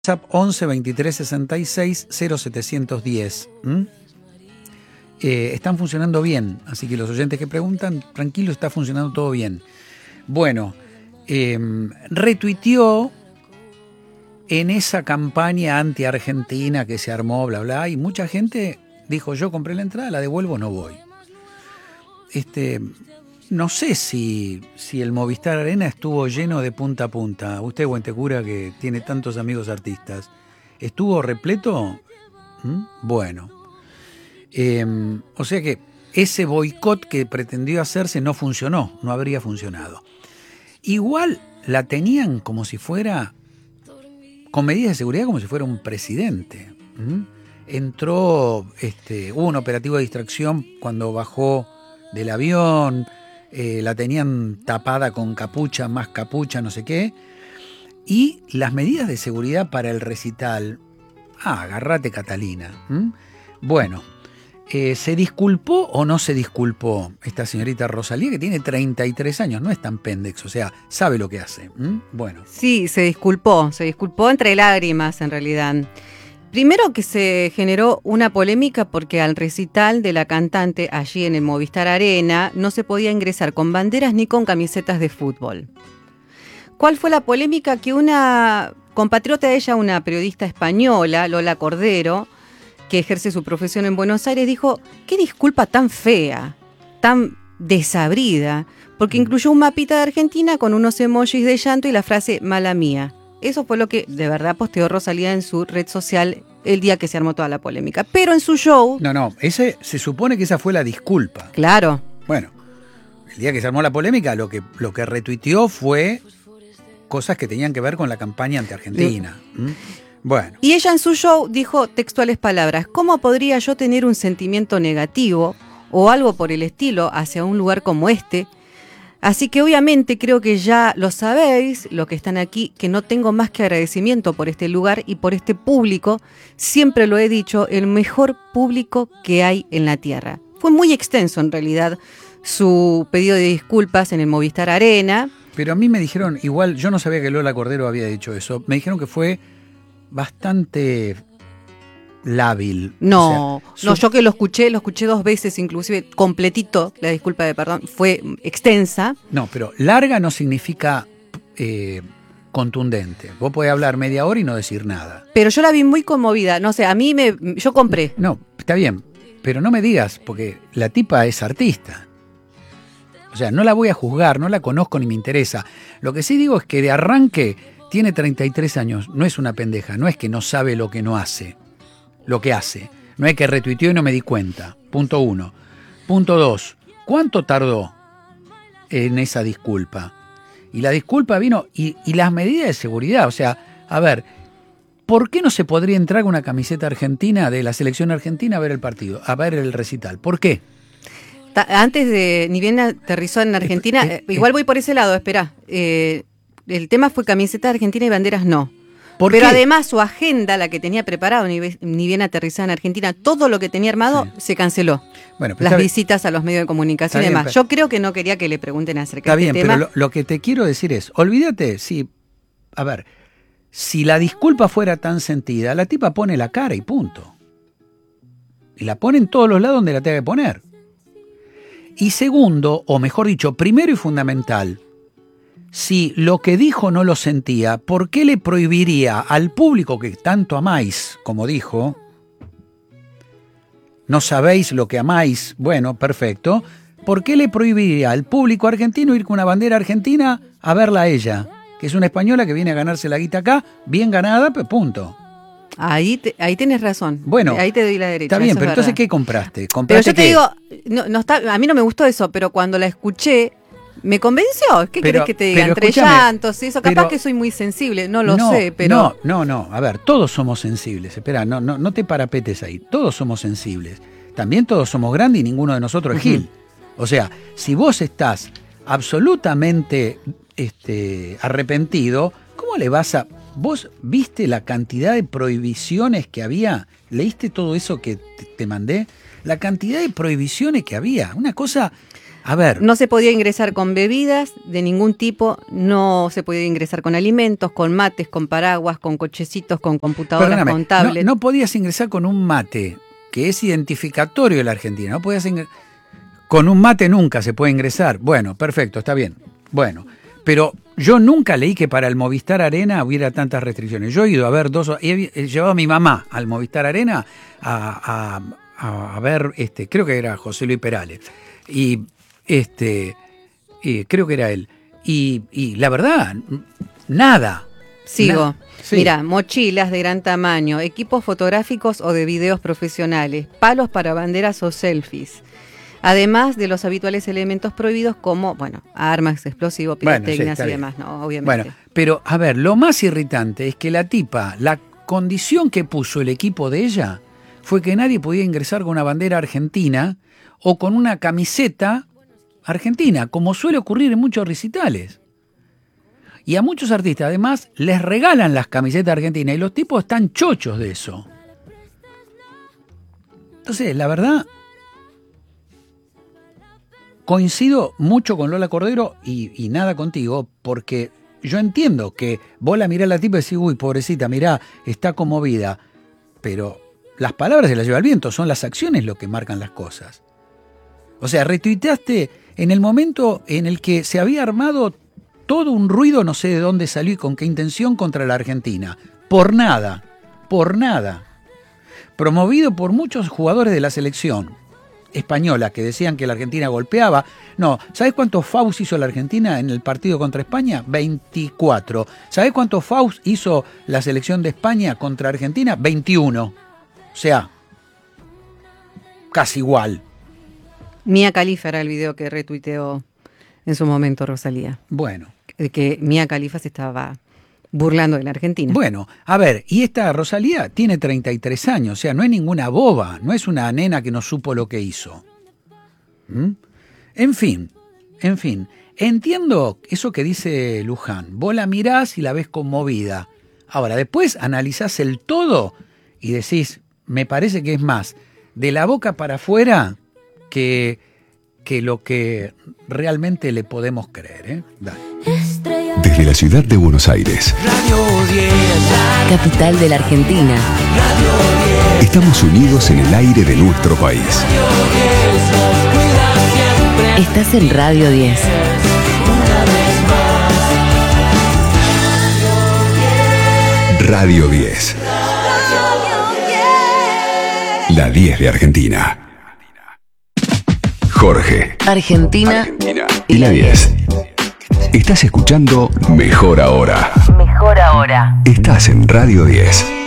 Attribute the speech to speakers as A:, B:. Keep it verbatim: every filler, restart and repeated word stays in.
A: WhatsApp once veintitrés sesenta y seis cero setecientos diez. ¿Mm? Eh, están funcionando bien, así que los oyentes que preguntan, tranquilo, está funcionando todo bien. Bueno, eh, retuiteó en esa campaña anti-argentina que se armó, bla, bla, y mucha gente dijo, yo compré la entrada, la devuelvo, no voy. Este, no sé si, si el Movistar Arena estuvo lleno de punta a punta. Usted, Huentecura, que tiene tantos amigos artistas, ¿estuvo repleto? ¿Mm? Bueno. Eh, o sea que ese boicot que pretendió hacerse no funcionó, no habría funcionado. Igual la tenían como si fuera, con medidas de seguridad, como si fuera un presidente. ¿Mm? Entró, este, hubo un operativo de distracción cuando bajó del avión, eh, la tenían tapada con capucha, más capucha, no sé qué. Y las medidas de seguridad para el recital, ah, agarrate Catalina. ¿Mm? Bueno, eh, ¿se disculpó o no se disculpó esta señorita Rosalía, que tiene treinta y tres años, no es tan pendex, o sea, sabe lo que hace? ¿Mm? Bueno.
B: Sí, se disculpó, se disculpó entre lágrimas en realidad. Primero que se generó una polémica porque al recital de la cantante allí en el Movistar Arena no se podía ingresar con banderas ni con camisetas de fútbol. ¿Cuál fue la polémica? Que una compatriota de ella, una periodista española, Lola Cordero, que ejerce su profesión en Buenos Aires, dijo, qué disculpa tan fea, tan desabrida, porque incluyó un mapita de Argentina con unos emojis de llanto y la frase mala mía. Eso fue lo que de verdad posteó Rosalía en su red social el día que se armó toda la polémica. Pero en su show...
A: No, no, ese, se supone que esa fue la disculpa.
B: Claro.
A: Bueno, el día que se armó la polémica, lo que, lo que retuiteó fue cosas que tenían que ver con la campaña anti-Argentina. ¿Mm? Bueno.
B: Y ella en su show dijo textuales palabras, ¿cómo podría yo tener un sentimiento negativo o algo por el estilo hacia un lugar como este? Así que obviamente creo que ya lo sabéis, los que están aquí, que no tengo más que agradecimiento por este lugar y por este público. Siempre lo he dicho, el mejor público que hay en la tierra. Fue muy extenso en realidad su pedido de disculpas en el Movistar Arena.
A: Pero a mí me dijeron, igual, yo no sabía que Lola Cordero había dicho eso, me dijeron que fue bastante lábil.
B: No,
A: o sea,
B: no,
A: su...
B: yo que lo escuché, lo escuché dos veces, inclusive completito, la disculpa de perdón, fue extensa.
A: No, pero larga no significa eh, contundente. Vos podés hablar media hora y no decir nada.
B: Pero yo la vi muy conmovida, no sé, a mí me, yo compré.
A: No, está bien, pero no me digas, porque la tipa es artista. O sea, no la voy a juzgar, no la conozco ni me interesa. Lo que sí digo es que de arranque tiene treinta y tres años, no es una pendeja, no es que no sabe lo que no hace. Lo que hace. No es que retuiteó y no me di cuenta. Punto uno. Punto dos. ¿Cuánto tardó en esa disculpa? Y la disculpa vino... Y, y las medidas de seguridad. O sea, a ver, ¿por qué no se podría entrar con una camiseta argentina de la selección argentina a ver el partido? A ver el recital. ¿Por qué?
B: Antes de... Ni bien aterrizó en Argentina... Eh, eh, igual voy por ese lado, espera. Eh, el tema fue camiseta argentina y banderas no. Pero qué? Además su agenda, la que tenía preparado, ni, ni bien aterrizada en Argentina, todo lo que tenía armado sí. se canceló. Bueno, Las visitas bien. a los medios de comunicación y demás. Bien, Yo creo que no quería que le pregunten acerca de este tema.
A: Está bien, pero lo, lo que te quiero decir es, olvídate, si, a ver, si la disculpa fuera tan sentida, la tipa pone la cara y punto. Y la pone en todos los lados donde la tenga que poner. Y segundo, o mejor dicho, primero y fundamental, si lo que dijo no lo sentía, ¿por qué le prohibiría al público que tanto amáis, como dijo, no sabéis lo que amáis? Bueno, perfecto. ¿Por qué le prohibiría al público argentino ir con una bandera argentina a verla a ella? Que es una española que viene a ganarse la guita acá, bien ganada, pues punto.
B: Ahí, te, ahí tienes razón.
A: Bueno,
B: ahí te doy la derecha.
A: Está bien, pero entonces,
B: verdad.
A: ¿qué compraste? ¿Compraste
B: pero yo te
A: qué?
B: digo, no, no está, a mí no me gustó eso, pero cuando la escuché, me convenció. ¿Qué pero, querés que te diga? Entre llantos y eso. Capaz pero, que soy muy sensible, no lo
A: no,
B: sé, pero...
A: No, no, no. A ver, todos somos sensibles. Espera, no, no, no te parapetes ahí. Todos somos sensibles. También todos somos grandes y ninguno de nosotros es uh-huh. Gil. O sea, si vos estás absolutamente este, arrepentido, ¿cómo le vas a...? ¿Vos viste la cantidad de prohibiciones que había? ¿Leíste todo eso que te, te mandé? La cantidad de prohibiciones que había. Una cosa... A ver.
B: No se podía ingresar con bebidas de ningún tipo, no se podía ingresar con alimentos, con mates, con paraguas, con cochecitos, con computadoras,
A: Perdóname,
B: con tablets.
A: No, no podías ingresar con un mate, que es identificatorio de la Argentina. No podías ingresar. Con un mate nunca se puede ingresar. Bueno, perfecto, está bien. Bueno, pero yo nunca leí que para el Movistar Arena hubiera tantas restricciones. Yo he ido a ver dos... He, he llevado a mi mamá al Movistar Arena a, a, a ver, este, creo que era José Luis Perales. Y este, y creo que era él. Y, y la verdad, nada.
B: Sigo.
A: Na, sí.
B: Mira, mochilas de gran tamaño, equipos fotográficos o de videos profesionales, palos para banderas o selfies. Además de los habituales elementos prohibidos como, bueno, armas, explosivos, pirotecnias bueno, sí, y demás, ¿no? Obviamente.
A: Bueno, pero a ver, lo más irritante es que la tipa, la condición que puso el equipo de ella fue que nadie podía ingresar con una bandera argentina o con una camiseta argentina, como suele ocurrir en muchos recitales. Y a muchos artistas, además, les regalan las camisetas argentinas y los tipos están chochos de eso. Entonces, la verdad... Coincido mucho con Lola Cordero y, y nada contigo, porque yo entiendo que vos la mirás a la tipa y decís, uy, pobrecita, mirá, está conmovida. Pero las palabras se las lleva el viento, son las acciones lo que marcan las cosas. O sea, retuiteaste en el momento en el que se había armado todo un ruido, no sé de dónde salió y con qué intención, contra la Argentina. Por nada, por nada. Promovido por muchos jugadores de la selección española que decían que la Argentina golpeaba. No, ¿sabés cuántos fouls hizo la Argentina en el partido contra España? veinticuatro. ¿Sabés cuántos fouls hizo la selección de España contra Argentina? veintiuno. O sea, casi igual.
B: Mia Khalifa era el video que retuiteó en su momento Rosalía.
A: Bueno.
B: De que Mia Khalifa se estaba burlando de la Argentina.
A: Bueno, a ver, y esta Rosalía tiene treinta y tres años, o sea, no es ninguna boba, no es una nena que no supo lo que hizo. ¿Mm? En fin, en fin, entiendo eso que dice Luján, vos la mirás y la ves conmovida. Ahora, después analizás el todo y decís, me parece que es más de la boca para afuera que, que lo que realmente le podemos creer, ¿eh? Dale.
C: Desde la ciudad de Buenos Aires,
D: capital de la Argentina,
C: estamos unidos en el aire de nuestro país.
D: Estás en Radio diez.
C: Radio diez. La diez de Argentina. Jorge,
D: Argentina,
C: Argentina y la diez. Estás escuchando Mejor Ahora.
D: Mejor Ahora.
C: Estás en Radio diez.